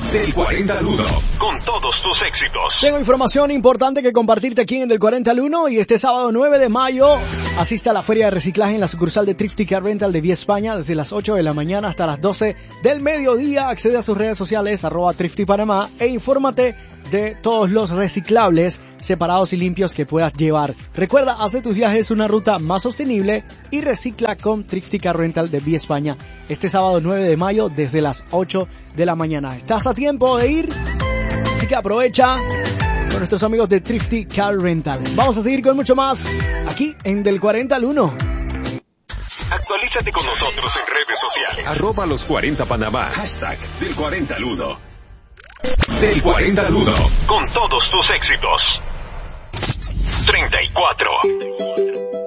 Del 40 al 1. Con todos tus éxitos. Tengo información importante que compartirte aquí en Del 40 al 1. Y este sábado 9 de mayo asiste a la feria de reciclaje en la sucursal de Thrifty Car Rental de Vía España desde las 8 de la mañana hasta las 12 del mediodía. Accede a sus redes sociales @ThriftyPanamá e infórmate de todos los reciclables separados y limpios que puedas llevar. Recuerda, haz de tus viajes una ruta más sostenible y recicla con Thrifty Car Rental de Vía España este sábado 9 de mayo desde las 8 de la mañana. Estás a tiempo de ir, así que aprovecha con nuestros amigos de Thrifty Car Rental. Vamos a seguir con mucho más aquí en Del 40 al 1. Actualízate con nosotros en redes sociales. @los 40 Panamá. Del 40 al 1. Del 40 al 1. Con todos tus éxitos. 34.